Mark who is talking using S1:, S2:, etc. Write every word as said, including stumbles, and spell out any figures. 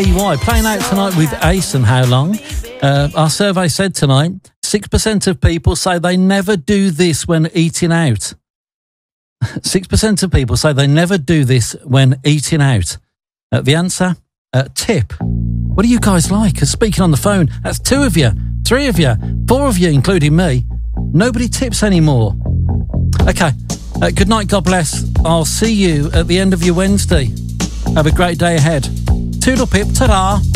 S1: E Y playing out tonight with Ace and How Long. Uh, our survey said tonight, six percent of people say they never do this when eating out. six percent of people say they never do this when eating out. Uh, the answer, uh, tip. What do you guys like? Uh, speaking on the phone, that's two of you, three of you, four of you, including me. Nobody tips anymore. Okay, uh, good night, God bless. I'll see you at the end of your Wednesday. Have a great day ahead. Toodle pip, ta-da!